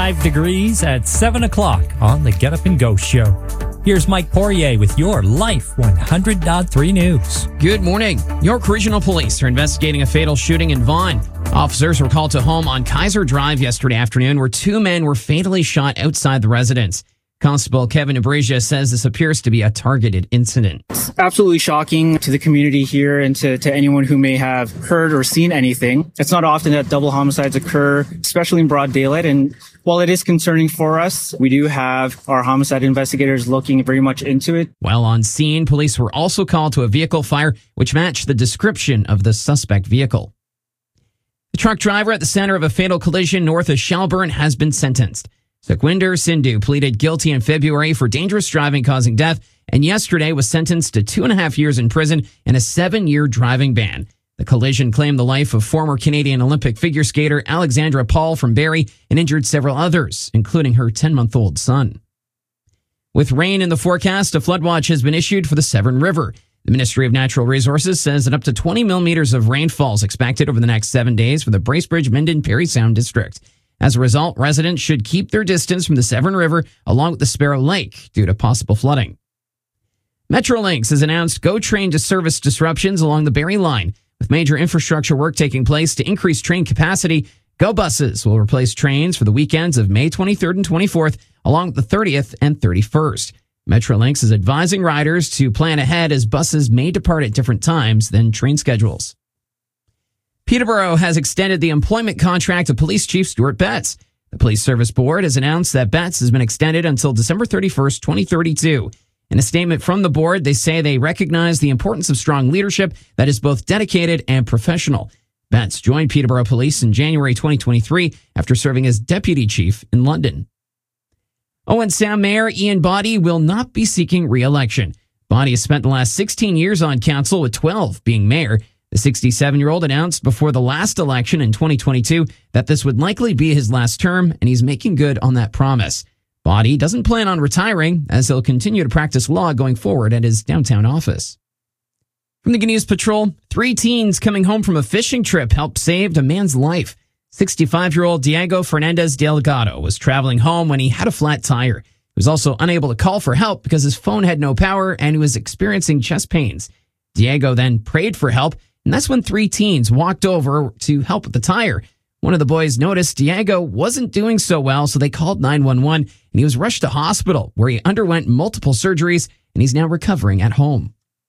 5 degrees at 7 o'clock on the Get Up and Go show. Here's Mike Poirier with your Life 100.3 News. Good morning. York Regional Police are investigating a fatal shooting in Vaughan. Officers were called to home on Kaiser Drive yesterday afternoon where 2 men were fatally shot outside the residence. Constable Kevin Abrasia says this appears to be a targeted incident. It's absolutely shocking to the community here and to anyone who may have heard or seen anything. It's not often that double homicides occur, especially in broad daylight. And while it is concerning for us, we do have our homicide investigators looking very much into it. While on scene, police were also called to a vehicle fire which matched the description of the suspect vehicle. The truck driver at the center of a fatal collision north of Shelburne has been sentenced. Sukhwinder Sindhu pleaded guilty in February for dangerous driving causing death and yesterday was sentenced to 2.5 years in prison and a 7-year driving ban. The collision claimed the life of former Canadian Olympic figure skater Alexandra Paul from Barrie and injured several others, including her 10-month-old son. With rain in the forecast, a flood watch has been issued for the Severn River. The Ministry of Natural Resources says that up to 20 millimeters of rainfall is expected over the next 7 days for the Bracebridge-Minden-Parry Sound District. As a result, residents should keep their distance from the Severn River along with the Sparrow Lake due to possible flooding. Metrolinx has announced GO train to service disruptions along the Barrie line. With major infrastructure work taking place to increase train capacity, GO buses will replace trains for the weekends of May 23rd and 24th along the 30th and 31st. Metrolinx is advising riders to plan ahead as buses may depart at different times than train schedules. Peterborough has extended the employment contract of Police Chief Stuart Betts. The Police Service Board has announced that Betts has been extended until December 31st, 2032. In a statement from the board, they say they recognize the importance of strong leadership that is both dedicated and professional. Betts joined Peterborough Police in January 2023 after serving as deputy chief in London. Owen Sound Mayor Ian Boddy will not be seeking re-election. Boddy has spent the last 16 years on council, with 12 being mayor. The 67-year-old announced before the last election in 2022 that this would likely be his last term, and he's making good on that promise. Boddy doesn't plan on retiring, as he'll continue to practice law going forward at his downtown office. From the News Patrol, 3 teens coming home from a fishing trip helped save a man's life. 65-year-old Diego Fernandez Delgado was traveling home when he had a flat tire. He was also unable to call for help because his phone had no power and he was experiencing chest pains. Diego then prayed for help, and that's when 3 teens walked over to help with the tire. One of the boys noticed Diego wasn't doing so well, so they called 911, and he was rushed to hospital, where he underwent multiple surgeries, and he's now recovering at home.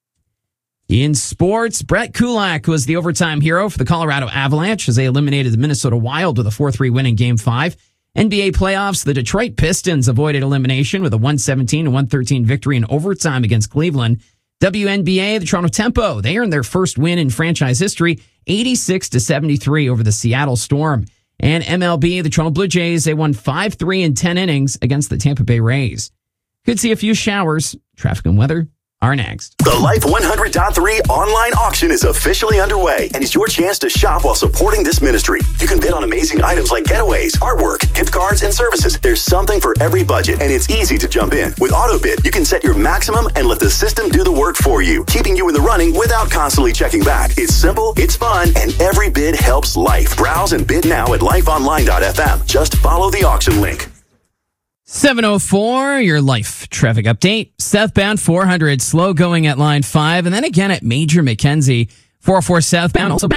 In sports, Brett Kulak was the overtime hero for the Colorado Avalanche as they eliminated the Minnesota Wild with a 4-3 win in Game 5. NBA playoffs, the Detroit Pistons avoided elimination with a 117-113 victory in overtime against Cleveland. WNBA, the Toronto Tempo, they earned their first win in franchise history, 86-73 over the Seattle Storm. And MLB, the Toronto Blue Jays, they won 5-3 in 10 innings against the Tampa Bay Rays. Could see a few showers. Traffic and weather are next. The Life 100.3 online auction is officially underway and is your chance to shop while supporting this ministry. You can bid on amazing items like getaways, artwork, gift cards, and services. There's something for every budget, and it's easy to jump in. With AutoBid, you can set your maximum and let the system do the work for you, keeping you in the running without constantly checking back. It's simple, it's fun, and every bid helps Life. Browse and bid now at lifeonline.fm. Just follow the auction link. 7:04, your Life traffic update. Southbound 400, slow going at line 5, and then again at Major Mackenzie. 404 southbound, also